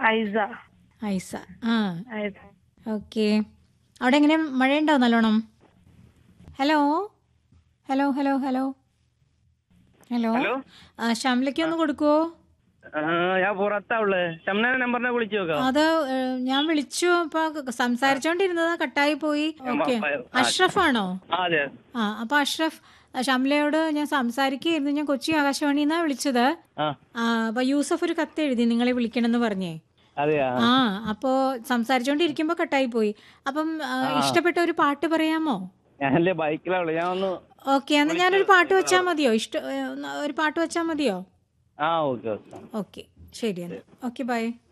ഐസ. ഐസ. ആ ഐസ. ഓക്കെ. അവിടെ എങ്ങനെ മഴയുണ്ടോ നല്ലോണം? Hello hello hello hello hello. Hello. ഷംലയ്ക്ക് ഒന്ന് കൊടുക്കുവോ? ഞാൻ പുറത്താ ഉള്ളത്. ഷംനാന്റെ നമ്പറിനെ വിളിച്ചു നോക്കാം. അത് ഞാൻ വിളിച്ചു, അപ്പൊ സംസാരിച്ചോണ്ടിരുന്നത് കട്ടായി പോയി. ഓക്കെ. അഷ്റഫ് ആണോ? അതെ. അപ്പൊ അഷ്റഫ്, ഷംലയോട് ഞാൻ സംസാരിക്കുകയായിരുന്നു. ഞാൻ കൊച്ചി ആകാശവാണിന്നാ വിളിച്ചത്. അപ്പൊ യൂസഫ് ഒരു കത്ത് എഴുതി നിങ്ങളെ വിളിക്കണമെന്ന് പറഞ്ഞേ. അതെയാ? അപ്പോ സംസാരിച്ചോണ്ടിരിക്കുമ്പോ കട്ടായി പോയി. അപ്പം ഇഷ്ടപ്പെട്ട ഒരു പാട്ട് പറയാമോ? ഞാനല്ലേ ബൈക്കിലാവുള്ളൂ. ഞാൻ ഒന്ന്. ഓക്കെ, എന്നാ ഞാനൊരു പാട്ട് വെച്ചാ മതിയോ? ഒരു പാട്ട് വെച്ചാ മതിയോ? Okay okay. ഓക്കെ, ശരി എന്നാ. Okay, by.